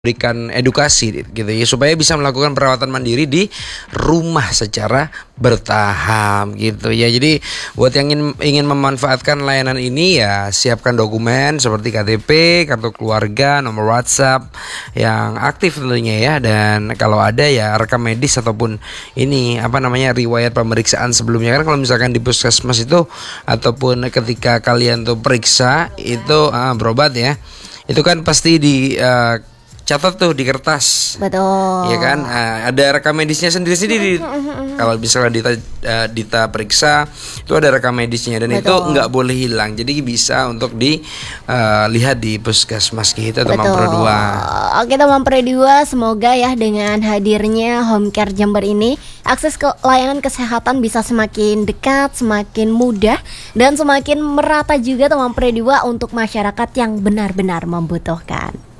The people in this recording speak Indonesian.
berikan edukasi gitu ya supaya bisa melakukan perawatan mandiri di rumah secara bertahap gitu ya. Jadi buat yang ingin memanfaatkan layanan ini ya siapkan dokumen seperti KTP, kartu keluarga, nomor WhatsApp yang aktif tentunya ya, dan kalau ada ya rekam medis ataupun ini riwayat pemeriksaan sebelumnya. Kan kalau misalkan di puskesmas itu ataupun ketika kalian tuh periksa itu berobat ya, itu kan pasti di catat tuh di kertas. Betul. Ya kan, ada rekam medisnya sendiri-sendiri. Kalau misalnya Dita periksa, itu ada rekam medisnya dan Betul. itu nggak boleh hilang. Jadi bisa untuk dilihat di puskesmas kita atau Betul. Mampro 2. Oke teman Pro 2, semoga ya dengan hadirnya Home Care Jember ini akses ke layanan kesehatan bisa semakin dekat, semakin mudah, dan semakin merata juga teman Pro 2 untuk masyarakat yang benar-benar membutuhkan.